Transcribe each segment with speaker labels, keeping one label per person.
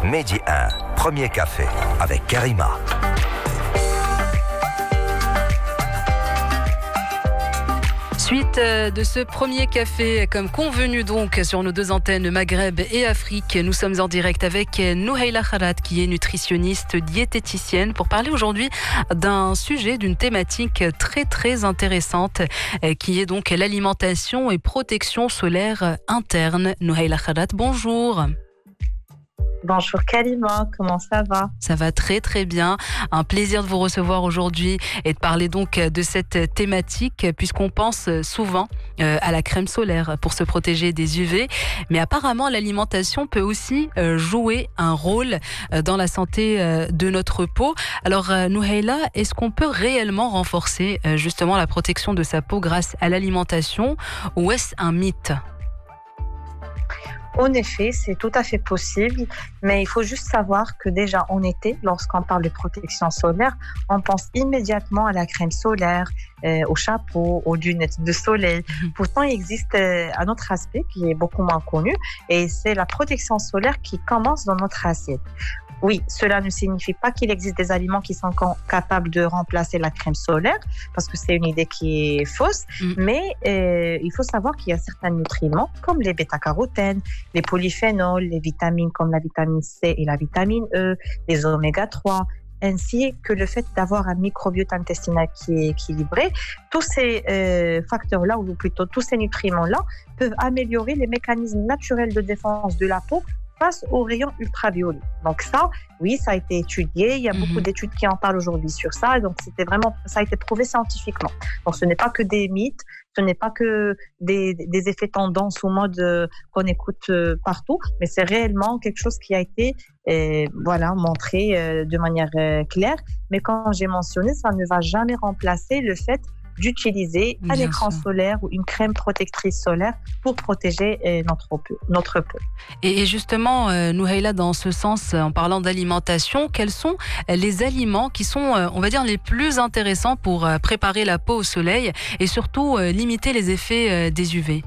Speaker 1: Midi 1, premier café avec Karima.
Speaker 2: Suite de ce premier café, comme convenu donc sur nos deux antennes Maghreb et Afrique, nous sommes en direct avec Nouhaila Kharat qui est nutritionniste diététicienne pour parler aujourd'hui d'un sujet, d'une thématique très très intéressante qui est donc l'alimentation et protection solaire interne. Nouhaila Kharat, bonjour.
Speaker 3: Bonjour Karima, comment ça va?
Speaker 2: Ça va très très bien. Un plaisir de vous recevoir aujourd'hui et de parler donc de cette thématique puisqu'on pense souvent à la crème solaire pour se protéger des UV. Mais apparemment l'alimentation peut aussi jouer un rôle dans la santé de notre peau. Alors Nouhaila, est-ce qu'on peut réellement renforcer justement la protection de sa peau grâce à l'alimentation ou est-ce un mythe ?
Speaker 3: En effet, c'est tout à fait possible, mais il faut juste savoir que déjà en été, lorsqu'on parle de protection solaire, on pense immédiatement à la crème solaire, au chapeau, aux lunettes de soleil. Pourtant, il existe un autre aspect qui est beaucoup moins connu et c'est la protection solaire qui commence dans notre assiette. Oui, cela ne signifie pas qu'il existe des aliments qui sont capables de remplacer la crème solaire, parce que c'est une idée qui est fausse, mais il faut savoir qu'il y a certains nutriments, comme les bêta-carotènes, les polyphénols, les vitamines comme la vitamine C et la vitamine E, les oméga 3, ainsi que le fait d'avoir un microbiote intestinal qui est équilibré. Tous ces facteurs-là, ou plutôt tous ces nutriments-là, peuvent améliorer les mécanismes naturels de défense de la peau face aux rayons ultraviolets. Donc ça, oui, ça a été étudié. Il y a beaucoup d'études qui en parlent aujourd'hui sur ça. Donc ça a été prouvé scientifiquement. Donc ce n'est pas que des mythes, ce n'est pas que des effets tendance ou mode qu'on écoute partout, mais c'est réellement quelque chose qui a été montré de manière claire. Mais quand j'ai mentionné, ça ne va jamais remplacer le fait d'utiliser un écran solaire ou une crème protectrice solaire pour protéger notre peau.
Speaker 2: Et justement, Nouhaila, dans ce sens, en parlant d'alimentation, quels sont les aliments qui sont, on va dire, les plus intéressants pour préparer la peau au soleil et surtout limiter les effets des UV?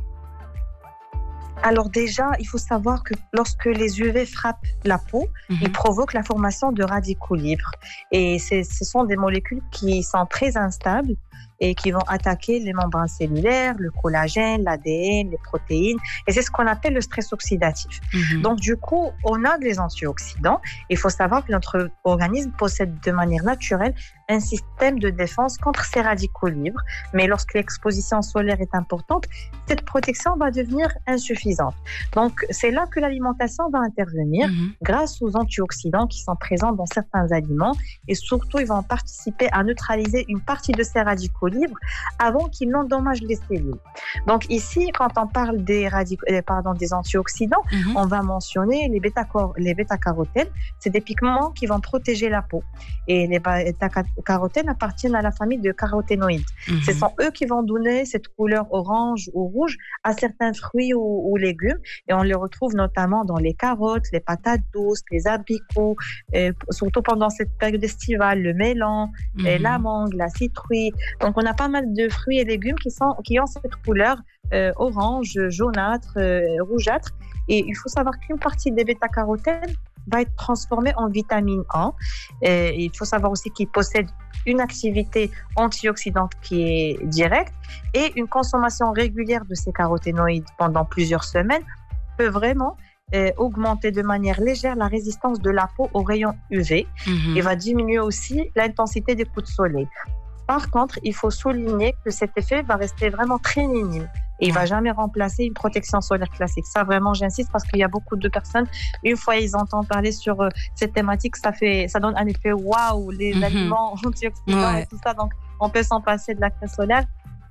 Speaker 3: Alors déjà, il faut savoir que lorsque les UV frappent la peau, ils provoquent la formation de radicaux libres. Et ce sont des molécules qui sont très instables et qui vont attaquer les membranes cellulaires, le collagène, l'ADN, les protéines. Et c'est ce qu'on appelle le stress oxydatif. Donc du coup, on a des antioxydants. Il faut savoir que notre organisme possède de manière naturelle un système de défense contre ces radicaux libres. Mais lorsque l'exposition solaire est importante, cette protection va devenir insuffisante. Donc c'est là que l'alimentation va intervenir grâce aux antioxydants qui sont présents dans certains aliments. Et surtout, ils vont participer à neutraliser une partie de ces radicaux libres avant qu'ils n'endommagent les cellules. Donc ici, quand on parle des antioxydants, on va mentionner les bêta-carotènes. C'est des pigments qui vont protéger la peau. Et les bêta-carotènes appartiennent à la famille de caroténoïdes. Ce sont eux qui vont donner cette couleur orange ou rouge à certains fruits ou légumes. Et on les retrouve notamment dans les carottes, les patates douces, les abricots, surtout pendant cette période estivale, le melon, la mangue, la citrouille. Donc on a pas mal de fruits et légumes qui ont cette couleur orange, jaunâtre, rougeâtre. Et il faut savoir qu'une partie des bêta-carotènes va être transformée en vitamine A. Et il faut savoir aussi qu'ils possèdent une activité antioxydante qui est directe et une consommation régulière de ces caroténoïdes pendant plusieurs semaines peut vraiment augmenter de manière légère la résistance de la peau aux rayons UV et va diminuer aussi l'intensité des coups de soleil. Par contre, il faut souligner que cet effet va rester vraiment très minime et il ne va jamais remplacer une protection solaire classique. Ça, vraiment, j'insiste parce qu'il y a beaucoup de personnes, une fois ils entendent parler sur cette thématique, ça donne un effet waouh, les aliments antioxydants et tout ça. Donc, on peut s'en passer de la crème solaire.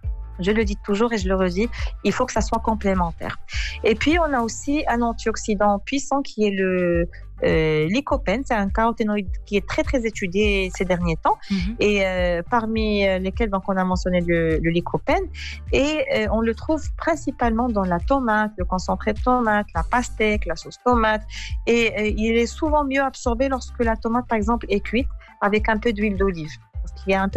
Speaker 3: Je le dis toujours et je le redis, il faut que ça soit complémentaire. Et puis, on a aussi un antioxydant puissant qui est le lycopène. C'est un caroténoïde qui est très, très étudié ces derniers temps. Et parmi lesquels, donc, on a mentionné le lycopène. Et on le trouve principalement dans la tomate, le concentré de tomate, la pastèque, la sauce tomate. Et il est souvent mieux absorbé lorsque la tomate, par exemple, est cuite avec un peu d'huile d'olive. Parce qu'il y a un peu